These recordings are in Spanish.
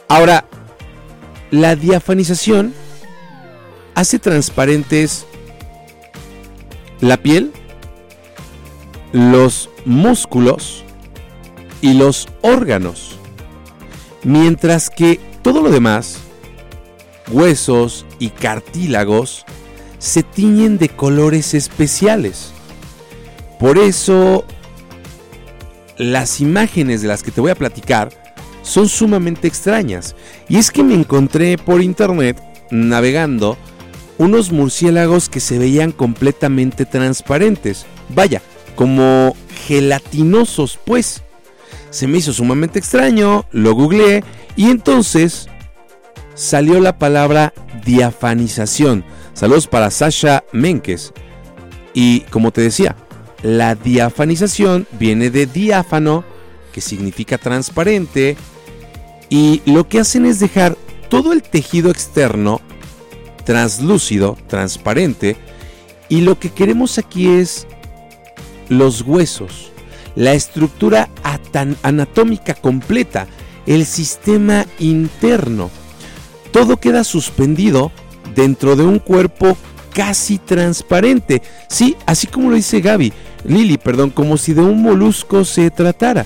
Ahora, la diafanización hace transparentes la piel, los músculos y los órganos, mientras que todo lo demás, huesos y cartílagos, se tiñen de colores especiales. Por eso, las imágenes de las que te voy a platicar son sumamente extrañas. Y es que me encontré por internet, navegando, unos murciélagos que se veían completamente transparentes. Vaya, como gelatinosos, pues. Se me hizo sumamente extraño, lo googleé y entonces salió la palabra diafanización. Saludos para Sasha Menkes. Y como te decía, la diafanización viene de diáfano, que significa transparente, y lo que hacen es dejar todo el tejido externo translúcido, transparente, y lo que queremos aquí es los huesos, la estructura anatómica completa, el sistema interno. Todo queda suspendido dentro de un cuerpo casi transparente. Sí, así como lo dice Lili, como si de un molusco se tratara.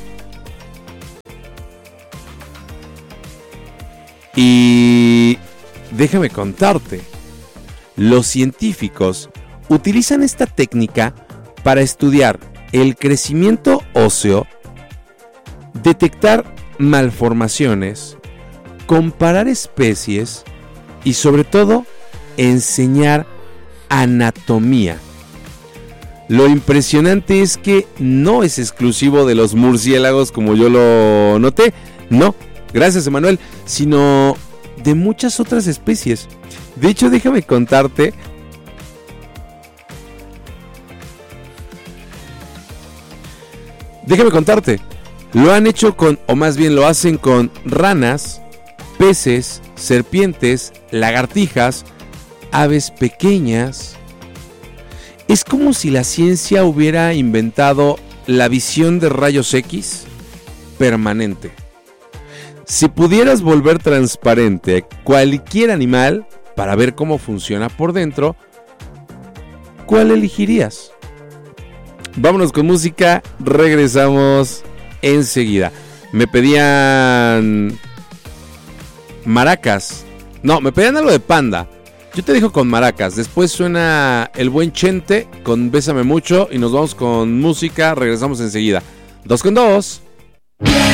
Y déjame contarte, los científicos utilizan esta técnica para estudiar el crecimiento óseo, detectar malformaciones, comparar especies y sobre todo enseñar anatomía. Lo impresionante es que no es exclusivo de los murciélagos como yo lo noté, no, gracias Emanuel, sino de muchas otras especies. De hecho, déjame contarte lo han hecho con, o más bien lo hacen con ranas, peces, serpientes, lagartijas, aves pequeñas. Es como si la ciencia hubiera inventado la visión de rayos X permanente. Si pudieras volver transparente cualquier animal para ver cómo funciona por dentro, ¿cuál elegirías? Vámonos con música, regresamos enseguida. Me pedían maracas. No, me pedían algo de Panda. Yo te dejo con maracas. Después suena el buen Chente con Bésame Mucho y nos vamos con música. Regresamos enseguida. 2 con 2.